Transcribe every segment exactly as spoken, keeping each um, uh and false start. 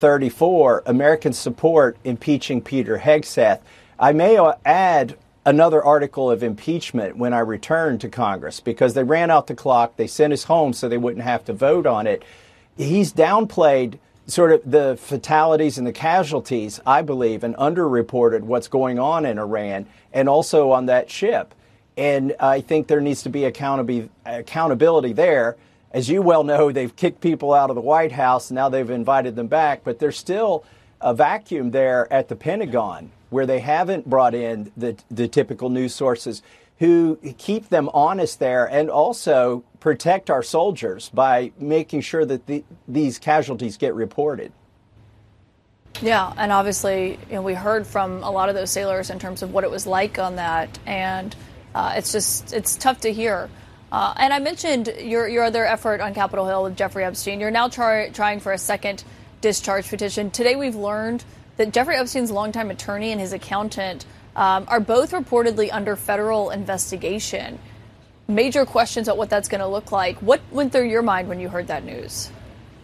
thirty-four, Americans support impeaching Peter Hegseth. I may add another article of impeachment when I return to Congress because they ran out the clock. They sent us home so they wouldn't have to vote on it. He's downplayed sort of the fatalities and the casualties, I believe, and underreported what's going on in Iran and also on that ship. And I think there needs to be accountability, accountability there. As you well know, they've kicked people out of the White House. And now they've invited them back. But there's still a vacuum there at the Pentagon where they haven't brought in the, the typical news sources who keep them honest there and also protect our soldiers by making sure that the, these casualties get reported. Yeah, and obviously, you know, we heard from a lot of those sailors in terms of what it was like on that, and uh, it's just it's tough to hear. Uh, and I mentioned your your other effort on Capitol Hill with Jeffrey Epstein. You're now try, trying for a second discharge petition. Today we've learned that Jeffrey Epstein's longtime attorney and his accountant um, are both reportedly under federal investigation. Major questions about what that's going to look like. What went through your mind when you heard that news?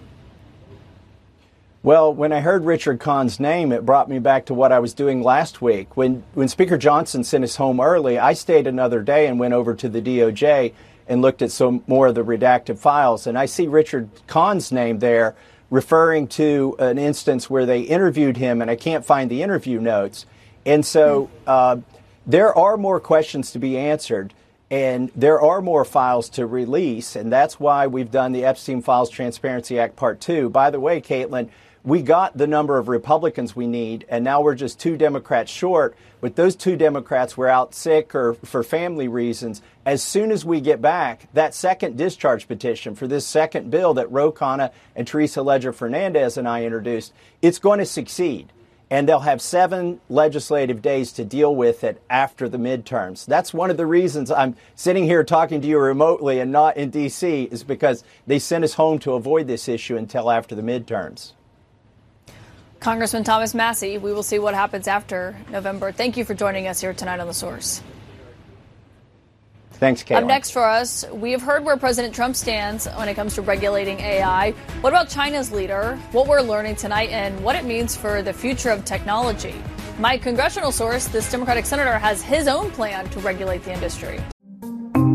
Well, when I heard Richard Kahn's name, it brought me back to what I was doing last week. When when Speaker Johnson sent us home early, I stayed another day and went over to the D O J and looked at some more of the redacted files. And I see Richard Kahn's name there referring to an instance where they interviewed him, and I can't find the interview notes. And so uh, there are more questions to be answered, and there are more files to release, and that's why we've done the Epstein Files Transparency Act Part two. By the way, Caitlin, we got the number of Republicans we need, and now we're just two Democrats short. But those two Democrats were out sick or for family reasons. As soon as we get back, that second discharge petition for this second bill that Ro Khanna and Teresa Leger Fernandez and I introduced, it's going to succeed. And they'll have seven legislative days to deal with it after the midterms. That's one of the reasons I'm sitting here talking to you remotely and not in D C is because they sent us home to avoid this issue until after the midterms. Congressman Thomas Massie, we will see what happens after November. Thank you for joining us here tonight on The Source. Thanks, Caitlin. Up next for us, we have heard where President Trump stands when it comes to regulating A I. What about China's leader, what we're learning tonight, and what it means for the future of technology? My congressional source, this Democratic senator, has his own plan to regulate the industry.